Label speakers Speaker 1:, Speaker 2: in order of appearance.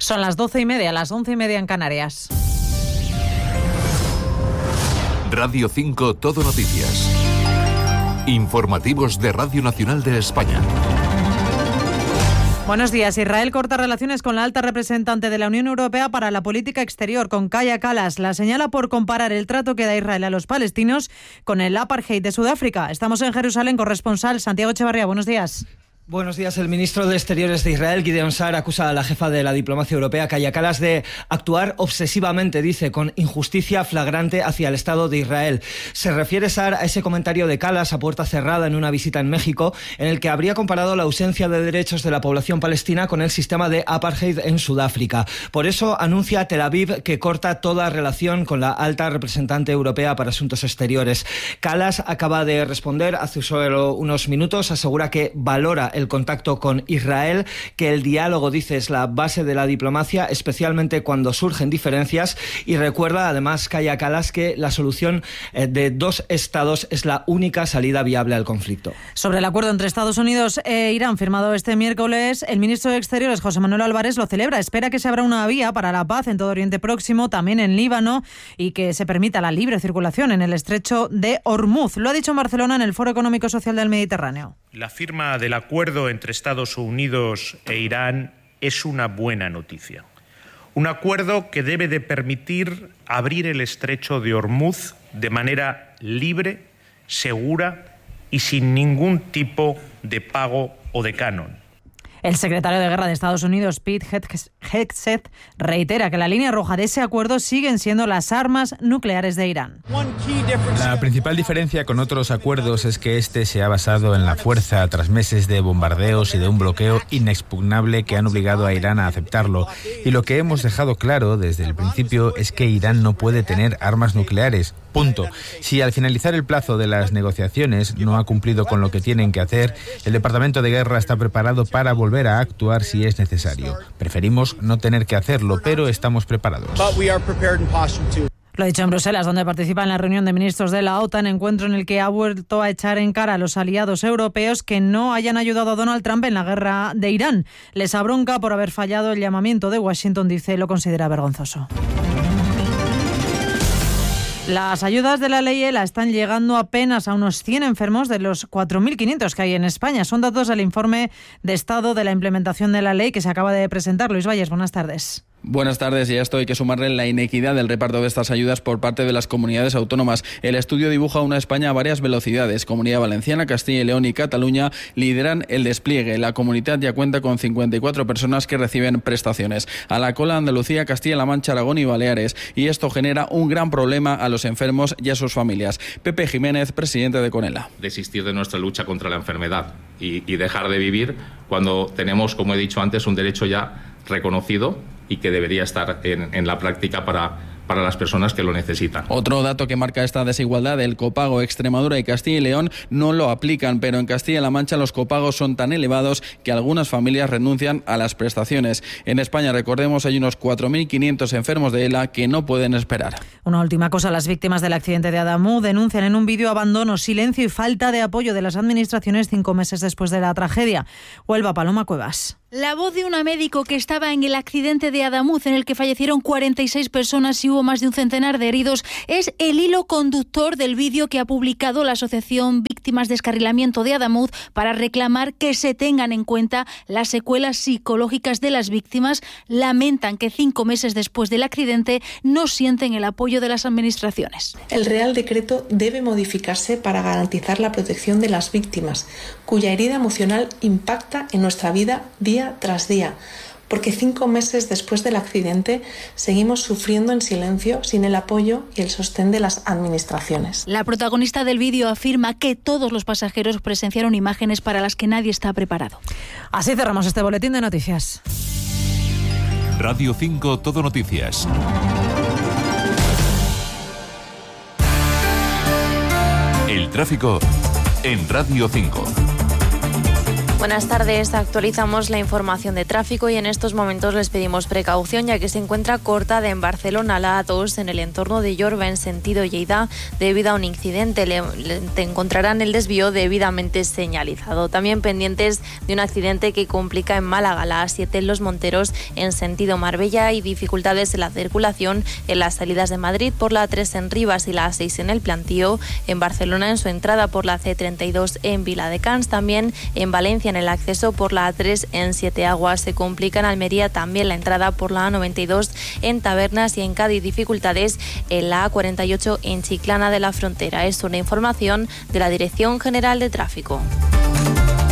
Speaker 1: Son las 12:30, las 11:30 en Canarias.
Speaker 2: Radio 5 Todo Noticias. Informativos de Radio Nacional de España.
Speaker 1: Buenos días. Israel corta relaciones con la alta representante de la Unión Europea para la política exterior, con Kaja Kallas. La señala por comparar el trato que da Israel a los palestinos con el apartheid de Sudáfrica. Estamos en Jerusalén, corresponsal Santiago Echevarría. Buenos días.
Speaker 3: Buenos días. El ministro de Exteriores de Israel, Gideon Saar, acusa a la jefa de la diplomacia europea, Kaja Kallas, de actuar obsesivamente, dice, con injusticia flagrante hacia el Estado de Israel. Se refiere Saar a ese comentario de Kallas a puerta cerrada en una visita en México, en el que habría comparado la ausencia de derechos de la población palestina con el sistema de apartheid en Sudáfrica. Por eso anuncia Tel Aviv que corta toda relación con la alta representante europea para asuntos exteriores. Kallas acaba de responder hace solo unos minutos, asegura que valora el contacto con Israel, que el diálogo, dice, es la base de la diplomacia, especialmente cuando surgen diferencias, y recuerda además Kaja Kallas que la solución de dos estados es la única salida viable al conflicto.
Speaker 1: Sobre el acuerdo entre Estados Unidos e Irán firmado este miércoles, el ministro de Exteriores, José Manuel Álvarez, lo celebra. Espera que se abra una vía para la paz en todo Oriente Próximo, también en Líbano, y que se permita la libre circulación en el estrecho de Hormuz. Lo ha dicho en Barcelona en el Foro Económico Social del Mediterráneo.
Speaker 4: La firma del acuerdo entre Estados Unidos e Irán es una buena noticia. Un acuerdo que debe de permitir abrir el estrecho de Hormuz de manera libre, segura y sin ningún tipo de pago o de canon.
Speaker 1: El secretario de Guerra de Estados Unidos, Pete Hegseth, reitera que la línea roja de ese acuerdo siguen siendo las armas nucleares de Irán.
Speaker 5: La principal diferencia con otros acuerdos es que este se ha basado en la fuerza tras meses de bombardeos y de un bloqueo inexpugnable que han obligado a Irán a aceptarlo. Y lo que hemos dejado claro desde el principio es que Irán no puede tener armas nucleares. Punto. Si al finalizar el plazo de las negociaciones no ha cumplido con lo que tienen que hacer, el Departamento de Guerra está preparado para volver a actuar si es necesario. Preferimos no tener que hacerlo, pero estamos preparados.
Speaker 1: Lo ha dicho en Bruselas, donde participa en la reunión de ministros de la OTAN, encuentro en el que ha vuelto a echar en cara a los aliados europeos que no hayan ayudado a Donald Trump en la guerra de Irán. Les abronca por haber fallado el llamamiento de Washington, dice, lo considera vergonzoso. Las ayudas de la ley ELA están llegando apenas a unos 100 enfermos de los 4.500 que hay en España. Son datos del informe de estado de la implementación de la ley que se acaba de presentar. Luis Valles, buenas tardes.
Speaker 6: Buenas tardes, y a esto hay que sumarle la inequidad del reparto de estas ayudas por parte de las comunidades autónomas. El estudio dibuja una España a varias velocidades. Comunidad Valenciana, Castilla y León y Cataluña lideran el despliegue. La comunidad ya cuenta con 54 personas que reciben prestaciones. A la cola Andalucía, Castilla-La Mancha, Aragón y Baleares. Y esto genera un gran problema a los enfermos y a sus familias. Pepe Jiménez, presidente de Conela.
Speaker 7: Desistir de nuestra lucha contra la enfermedad y dejar de vivir cuando tenemos, como he dicho antes, un derecho ya reconocido y que debería estar en la práctica para las personas que lo necesitan.
Speaker 6: Otro dato que marca esta desigualdad, el copago. Extremadura y Castilla y León no lo aplican, pero en Castilla-La Mancha los copagos son tan elevados que algunas familias renuncian a las prestaciones. En España, recordemos, hay unos 4.500 enfermos de ELA que no pueden esperar.
Speaker 1: Una última cosa, las víctimas del accidente de Adamú denuncian en un vídeo abandono, silencio y falta de apoyo de las administraciones 5 meses después de la tragedia. Huelva, Paloma Cuevas.
Speaker 8: La voz de una médico que estaba en el accidente de Adamuz, en el que fallecieron 46 personas y hubo más de un centenar de heridos, es el hilo conductor del vídeo que ha publicado la Asociación Víctimas de Descarrilamiento de Adamuz para reclamar que se tengan en cuenta las secuelas psicológicas de las víctimas. Lamentan que 5 meses después del accidente no sienten el apoyo de las administraciones.
Speaker 9: El Real Decreto debe modificarse para garantizar la protección de las víctimas, cuya herida emocional impacta en nuestra vida día tras día, porque 5 meses después del accidente seguimos sufriendo en silencio sin el apoyo y el sostén de las administraciones.
Speaker 8: La protagonista del vídeo afirma que todos los pasajeros presenciaron imágenes para las que nadie está preparado.
Speaker 1: Así cerramos este boletín de noticias.
Speaker 2: Radio 5 Todo Noticias. El tráfico en Radio 5.
Speaker 10: Buenas tardes, actualizamos la información de tráfico y en estos momentos les pedimos precaución ya que se encuentra cortada en Barcelona la A2 en el entorno de Llorba en sentido Lleida debido a un incidente. Te encontrarán el desvío debidamente señalizado. También pendientes de un accidente que complica en Málaga la A7 en Los Monteros en sentido Marbella y dificultades en la circulación en las salidas de Madrid por la A3 en Rivas y la A6 en El Plantío. En Barcelona en su entrada por la C32 en Viladecans. También en Valencia en el acceso por la A3 en Siete Aguas. Se complica en Almería también la entrada por la A92 en Tabernas y en Cádiz dificultades en la A48 en Chiclana de la Frontera. Es una información de la Dirección General de Tráfico.